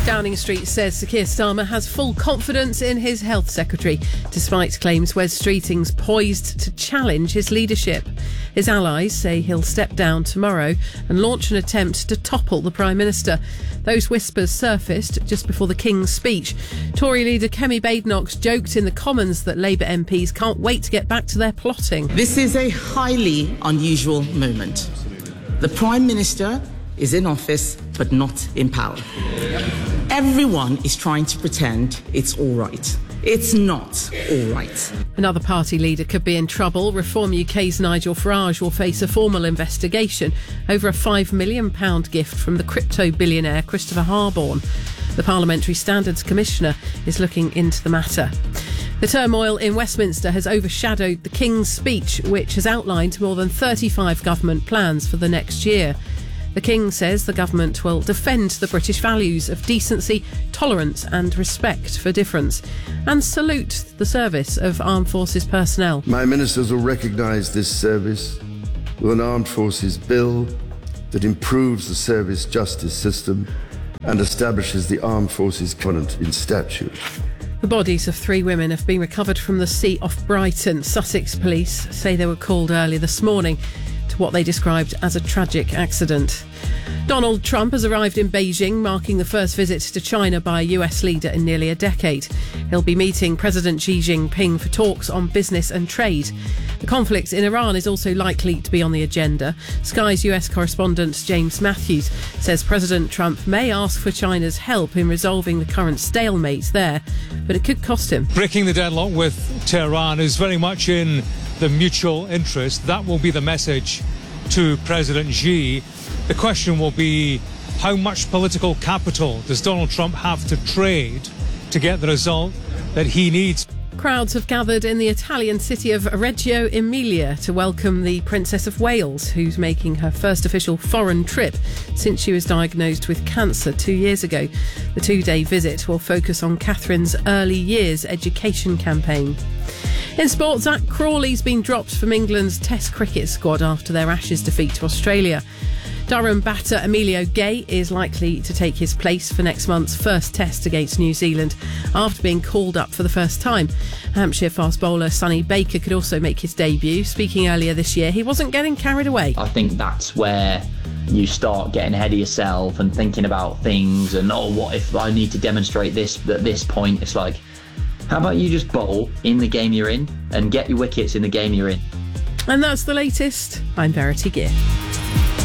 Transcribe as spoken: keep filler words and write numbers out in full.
Downing Street says Sir Keir Starmer has full confidence in his health secretary, despite claims Wes Streeting's poised to challenge his leadership. His allies say he'll step down tomorrow and launch an attempt to topple the Prime Minister. Those whispers surfaced just before the King's speech. Tory leader Kemi Badenoch joked in the Commons that Labour M Ps can't wait to get back to their plotting. This is a highly unusual moment. The Prime Minister is in office, but not in power. Everyone is trying to pretend it's all right. It's not all right. Another party leader could be in trouble. Reform U K's Nigel Farage will face a formal investigation over a five million pounds gift from the crypto billionaire Christopher Harborne. The Parliamentary Standards Commissioner is looking into the matter. The turmoil in Westminster has overshadowed the King's speech, which has outlined more than thirty-five government plans for the next year. The King says the government will defend the British values of decency, tolerance and respect for difference, and salute the service of Armed Forces personnel. My ministers will recognise this service with an Armed Forces bill that improves the service justice system and establishes the Armed Forces Covenant in statute. The bodies of three women have been recovered from the sea off Brighton. Sussex police say they were called early this morning to what they described as a tragic accident. Donald Trump has arrived in Beijing, marking the first visit to China by a U S leader in nearly a decade. He'll be meeting President Xi Jinping for talks on business and trade. The conflict in Iran is also likely to be on the agenda. Sky's U S correspondent James Matthews says President Trump may ask for China's help in resolving the current stalemate there, but it could cost him. Breaking the deadlock with Tehran is very much in the mutual interest. That will be the message to President Xi. The question will be, how much political capital does Donald Trump have to trade to get the result that he needs? Crowds have gathered in the Italian city of Reggio Emilia to welcome the Princess of Wales, who's making her first official foreign trip since she was diagnosed with cancer two years ago. The two-day visit will focus on Catherine's early years education campaign. In sport, Zach Crawley's been dropped from England's Test cricket squad after their Ashes defeat to Australia. Durham batter Emilio Gay is likely to take his place for next month's first test against New Zealand after being called up for the first time. Hampshire fast bowler Sonny Baker could also make his debut. Speaking earlier this year, he wasn't getting carried away. I think that's where you start getting ahead of yourself and thinking about things and, oh, what if I need to demonstrate this at this point? It's like, how about you just bowl in the game you're in and get your wickets in the game you're in? And that's the latest. I'm Verity Gear.